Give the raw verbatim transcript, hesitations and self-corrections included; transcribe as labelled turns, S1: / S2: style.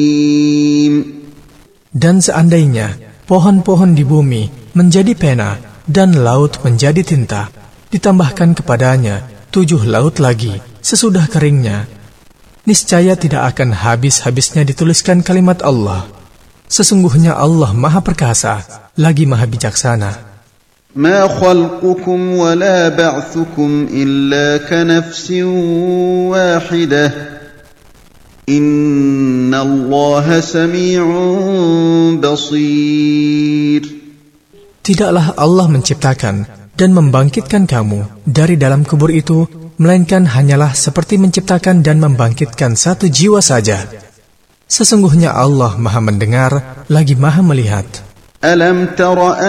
S1: Dan seandainya pohon-pohon di bumi menjadi pena dan laut menjadi tinta, ditambahkan kepadanya tujuh laut lagi sesudah keringnya, niscaya tidak akan habis-habisnya dituliskan kalimat Allah. Sesungguhnya Allah Maha Perkasa, lagi Maha Bijaksana.
S2: ما خلقكم ولا بعثكم إلا كنفس واحدة إن الله سميع بصير.
S1: Tidaklah Allah menciptakan dan membangkitkan kamu dari dalam kubur itu, melainkan hanyalah seperti menciptakan dan membangkitkan satu jiwa saja. Sesungguhnya Allah Maha Mendengar, lagi Maha Melihat.
S2: ألم تر